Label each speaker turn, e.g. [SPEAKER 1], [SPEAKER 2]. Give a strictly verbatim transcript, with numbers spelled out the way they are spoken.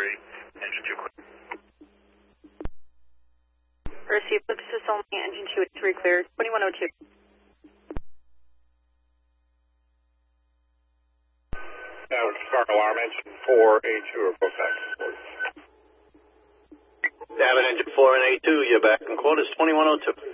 [SPEAKER 1] three, engine two clear.
[SPEAKER 2] Receive, Lucas is only engine two eighty-three clear, twenty-one oh two.
[SPEAKER 1] Now, start alarm, engine four, A two are both active, please.
[SPEAKER 3] David, engine four and A two, you're back in quarters, twenty-one oh two.